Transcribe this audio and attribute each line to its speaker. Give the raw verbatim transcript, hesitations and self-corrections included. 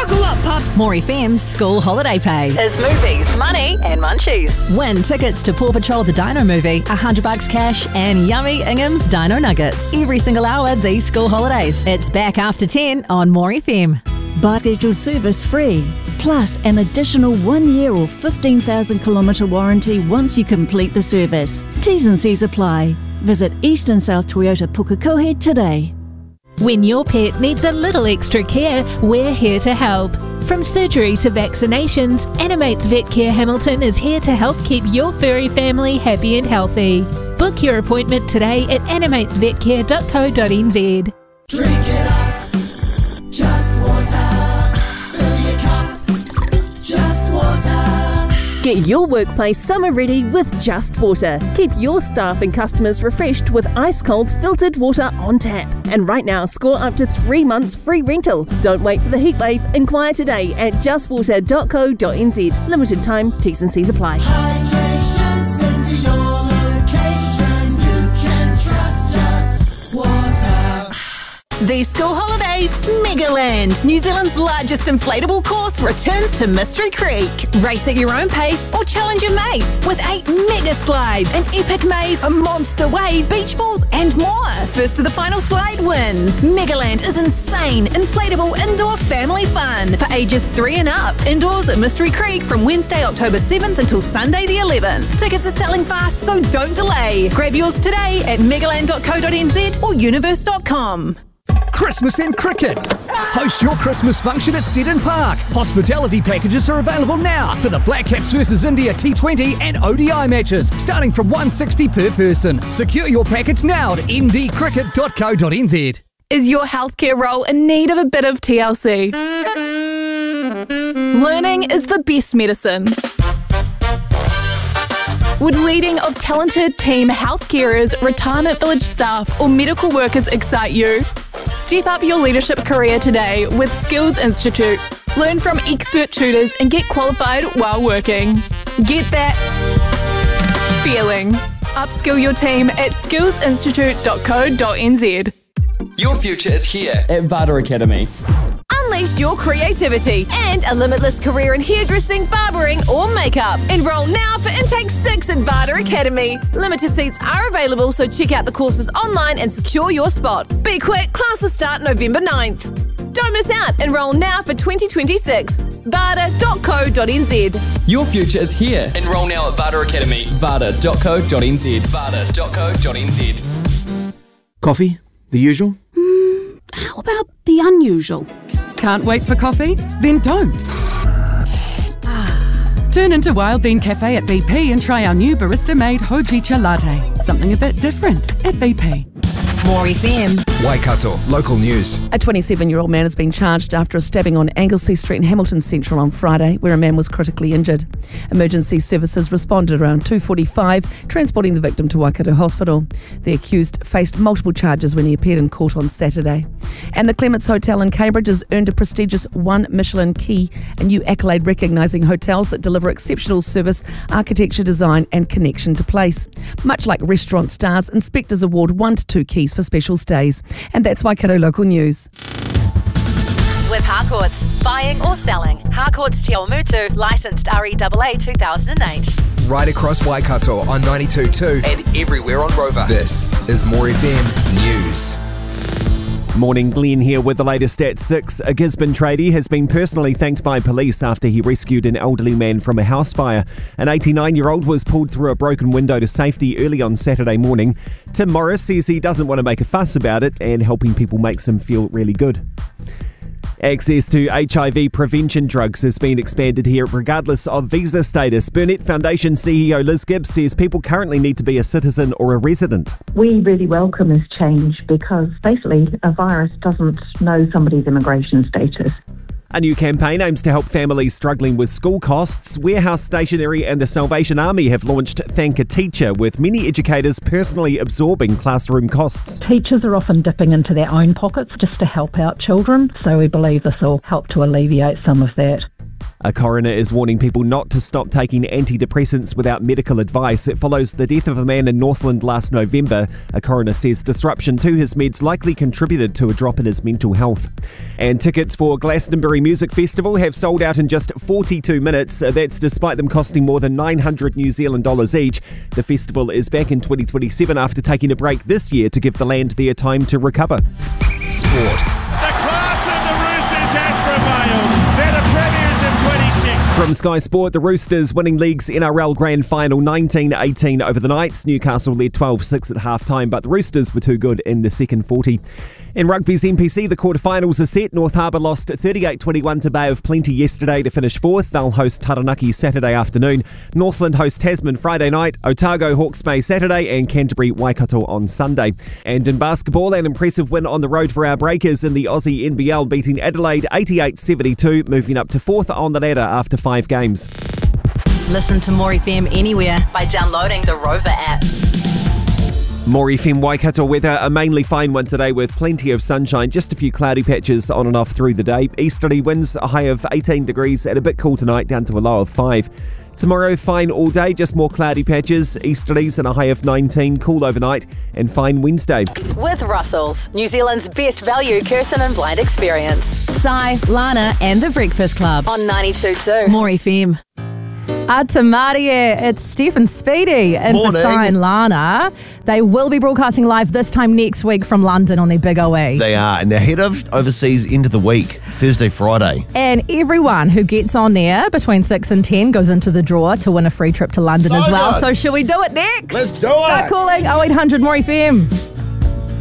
Speaker 1: Buckle up, pups!
Speaker 2: More F M's School Holiday Pay
Speaker 3: is movies, money and munchies.
Speaker 2: Win tickets to Paw Patrol the Dino movie, one hundred bucks cash and yummy Ingham's Dino Nuggets. Every single hour these school holidays. It's back after ten on More F M.
Speaker 4: Buy scheduled service free, plus an additional one year or fifteen thousand kilometre warranty once you complete the service. T's and C's apply. Visit East and South Toyota Pukekohe today.
Speaker 5: When your pet needs a little extra care, we're here to help. From surgery to vaccinations, Animates Vet Care Hamilton is here to help keep your furry family happy and healthy. Book your appointment today at animates vet care dot co dot n z.
Speaker 6: Drink it up, just water. Fill your cup, just water.
Speaker 7: Get your workplace summer ready with Just Water. Keep your staff and customers refreshed with ice-cold filtered water on tap. And right now, score up to three months free rental. Don't wait for the heatwave. Inquire today at just water dot co dot n z. Limited time, T's and C's apply.
Speaker 6: Hydration sent to your location. You can trust Just Water.
Speaker 3: These school holidays, Megaland, New Zealand's largest inflatable course, returns to Mystery Creek. Race at your own pace or challenge your mates with eight mega slides, an epic maze, a monster wave, beach balls and more. First to the final slide wins. Megaland is insane, inflatable indoor family fun for ages three and up. Indoors at Mystery Creek from Wednesday, October seventh until Sunday the eleventh. Tickets are selling fast, so don't delay. Grab yours today at megaland dot co dot n z or universe dot com.
Speaker 8: Christmas and cricket. Host your Christmas function at Seddon Park. Hospitality packages are available now for the Black Caps versus India T twenty and O D I matches, starting from one hundred sixty dollars per person. Secure your package now at n d cricket dot co dot n z.
Speaker 9: Is your healthcare role in need of a bit of T L C? Learning is the best medicine. Would leading of talented team health carers, retirement village staff or medical workers excite you? Step up your leadership career today with Skills Institute. Learn from expert tutors and get qualified while working. Get that feeling. Upskill your team at skills institute dot co dot n z.
Speaker 10: Your future is here at Vada Academy.
Speaker 3: Unleash your creativity and a limitless career in hairdressing, barbering or makeup. Enroll now for Intake six at Vada Academy. Limited seats are available, so check out the courses online and secure your spot. Be quick, classes start November ninth. Don't miss out. Enroll now for twenty twenty-six. vada dot co dot n z.
Speaker 10: Your future is here. Enroll now at Vada Academy. vada dot co dot n z. vada dot co dot n z.
Speaker 11: Coffee? The usual?
Speaker 12: Mm, how about the unusual? Can't wait for coffee? Then don't. Turn into Wild Bean Cafe at B P and try our new barista-made Hojicha latte. Something a bit different at B P.
Speaker 2: More F M.
Speaker 13: Waikato, local news.
Speaker 14: A twenty-seven-year-old man has been charged after a stabbing on Anglesey Street in Hamilton Central on Friday, where a man was critically injured. Emergency services responded around two forty-five, transporting the victim to Waikato Hospital. The accused faced multiple charges when he appeared in court on Saturday. And the Clements Hotel in Cambridge has earned a prestigious one Michelin key, a new accolade recognising hotels that deliver exceptional service, architecture, design and connection to place. Much like restaurant stars, inspectors award one to two keys for special stays. And that's Waikato Local News.
Speaker 3: With Harcourts, buying or selling. Harcourts Te Awamutu, licensed R E A A two thousand eight.
Speaker 13: Right across Waikato on ninety-two point two and everywhere on Rover. This is More F M News.
Speaker 15: Morning, Glenn here with the latest at six. A Gisborne tradie has been personally thanked by police after he rescued an elderly man from a house fire. An eighty-nine-year-old was pulled through a broken window to safety early on Saturday morning. Tim Morris says he doesn't want to make a fuss about it and helping people makes him feel really good. Access to H I V prevention drugs has been expanded here regardless of visa status. Burnett Foundation C E O Liz Gibbs says people currently need to be a citizen or a resident.
Speaker 16: We really welcome this change because basically a virus doesn't know somebody's immigration status.
Speaker 15: A new campaign aims to help families struggling with school costs. Warehouse Stationery and the Salvation Army have launched Thank a Teacher, with many educators personally absorbing classroom costs.
Speaker 17: Teachers are often dipping into their own pockets just to help out children, so we believe this will help to alleviate some of that.
Speaker 15: A coroner is warning people not to stop taking antidepressants without medical advice. It follows the death of a man in Northland last November. A coroner says disruption to his meds likely contributed to a drop in his mental health. And tickets for Glastonbury Music Festival have sold out in just forty-two minutes. That's despite them costing more than nine hundred New Zealand dollars each. The festival is back in twenty twenty-seven after taking a break this year to give the land their time to recover.
Speaker 13: Sport.
Speaker 1: The class of the Roosters has prevailed. They're the premiers of twenty-six.
Speaker 15: From Sky Sport, the Roosters winning league's N R L Grand Final nineteen eighteen over the Knights. Newcastle led twelve six at half-time, but the Roosters were too good in the second forty. In rugby's N P C, the quarterfinals are set. North Harbour lost thirty-eight twenty-one to Bay of Plenty yesterday to finish fourth. They'll host Taranaki Saturday afternoon. Northland host Tasman Friday night. Otago Hawke's Bay Saturday and Canterbury Waikato on Sunday. And in basketball, an impressive win on the road for our Breakers in the Aussie N B L, beating Adelaide eighty-eight seventy-two, moving up to fourth on the ladder after five games.
Speaker 2: Listen to More F M anywhere by downloading the Rover app.
Speaker 15: More F M Waikato weather, a mainly fine one today with plenty of sunshine, just a few cloudy patches on and off through the day. Easterly winds, a high of eighteen degrees and a bit cool tonight, down to a low of five. Tomorrow, fine all day, just more cloudy patches, easterlies and a high of nineteen, cool overnight and fine Wednesday.
Speaker 2: With Russell's, New Zealand's best value curtain and blind experience. Sai, Lana and The Breakfast Club on ninety-two point two. More F M.
Speaker 18: Atamarie, it's Stephen Speedy and for
Speaker 19: Morning.
Speaker 18: Sai and Lana. They will be broadcasting live this time next week from London on their big O E.
Speaker 19: They are, and they're head of overseas into the week, Thursday, Friday.
Speaker 18: And everyone who gets on there between six and ten goes into the draw to win a free trip to London
Speaker 19: So
Speaker 18: as well.
Speaker 19: good.
Speaker 18: So shall we do it next?
Speaker 19: Let's do
Speaker 18: Start
Speaker 19: it.
Speaker 18: calling oh eight hundred more F M.